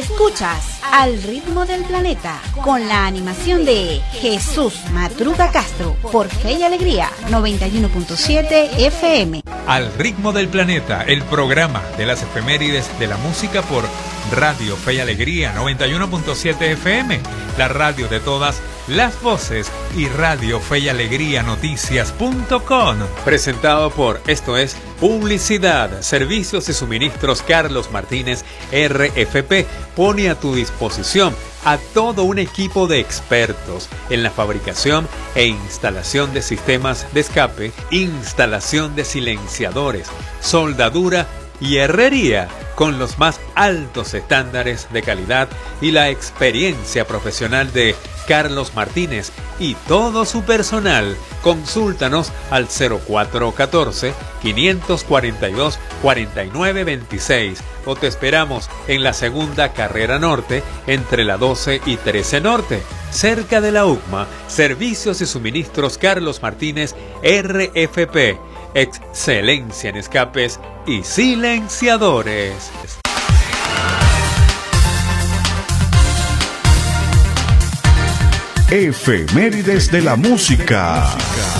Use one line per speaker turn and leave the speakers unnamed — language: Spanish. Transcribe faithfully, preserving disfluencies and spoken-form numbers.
Escuchas Al Ritmo del Planeta con la animación de Jesús Matruga Castro por Fe y Alegría noventa y uno punto siete F M.
Al Ritmo del Planeta, el programa de las efemérides de la música por Radio Fe y Alegría noventa y uno punto siete F M, la radio de todas las voces, y Radio Fe y Alegría Noticias punto com. Presentado por Esto es Publicidad, Servicios y Suministros Carlos Martínez R F P. Pone a tu disposición a todo un equipo de expertos en la fabricación e instalación de sistemas de escape, instalación de silenciadores, soldadura y herrería, con los más altos estándares de calidad y la experiencia profesional de Carlos Martínez y todo su personal. Consúltanos al cero cuatro uno cuatro, cinco cuatro dos, cuatro nueve dos seis o te esperamos en la segunda carrera norte entre la doce y trece norte, cerca de la U C M A. Servicios y Suministros Carlos Martínez R F P. Excelencia en escapes y silenciadores.
Efemérides de la música.